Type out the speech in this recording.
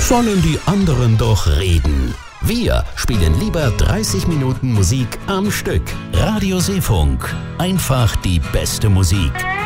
Sollen die anderen doch reden. Wir spielen lieber 30 Minuten Musik am Stück. Radio Seefunk. Einfach die beste Musik.